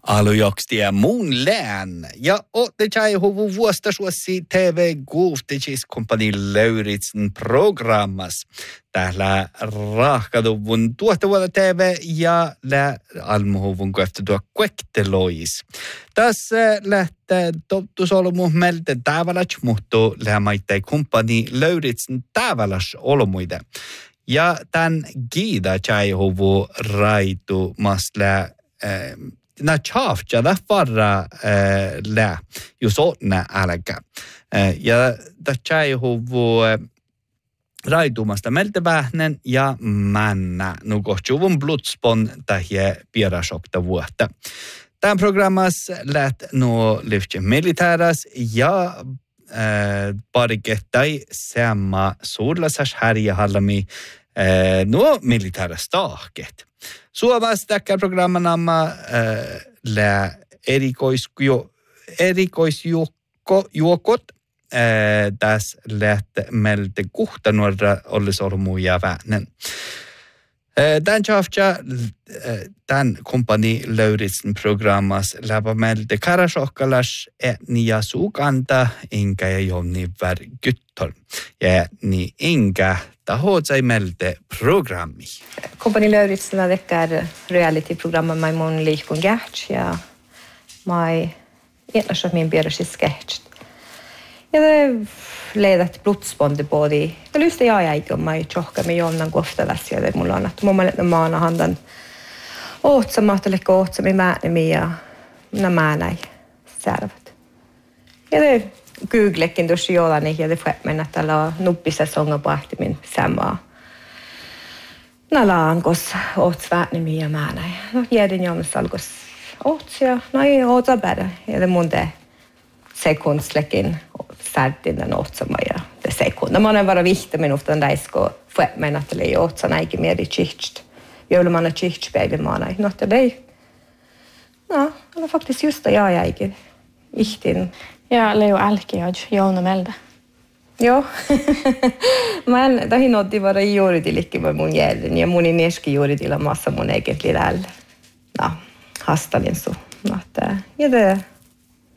Alujokstia muun lään. Ja åtte tjai huvu vuostasuossi TV Guufticis kompani Lauritsen programmas. Täällä rahkatuvun tuottavuutta TV ja lä almuhuvun kohtatua kuektelois. Tässä lähtee tottusolmu meiltä täväläts, mutta lämmaittai kompani Lauritsen täväläs olmuide. Ja tämän giida tjai huvu raitu masla na chaafja da farra lä just åtna älkä. Ja tämä huvu raitumasta meltevähnen ja männa nukohtjuvun blodspon tähjä pierasokta vuotta. Tämän programmas lät nuo lyftje militäras ja parikettai samma suurlasas härjähallami nuo militärastahket. Suomessa täkkää programmanamma lä erikoisjuokot tässä lähtee meiltä kuhtanuorra ollisormuja vähnen. Tämän tjafja, tämän kompani Lauritsen programmas läpä meiltä karasokkalas etniä suukanta inkä ja jonni värgyttol. Ja niin inkä tahoitsai meiltä programmi. Kompani Lauritsen tekkää reality-programma mai mun liikun gärts ja mai enäs min bierasi sketcht. Ja det leder till blodsbånd både. Jag lyssnar jag inte om mig tjocka med jomnan goftalas ja det mulla on att mamma lämna maana handan åtsamat eller åtsam i määrä mia na määrä särvät. Ja det googlekin tuossa jollani ja det får mennä tällä nuppisäsonga pahti min samma. Nalaan kos åtsväärä mia määrä. No jäden jomnas alkos åtsia. No ei åtsa bära. Ja det mun det sekundslekin särtin den åtsama ja det sekunda. Man är bara viktig men ofta den där ska få men att det är åtsa inte mer i chicht. Jolla man har chicht baby man är något det. Ja, det är faktiskt just det jag inte. Ihtin. Ja, Leo Alki och Joona Melda. Joo. Men det hinner det vara juridillikki med mun järden ja mun ineski juridilla massa mun egentlig där. Ja, hastalin så. Att ja det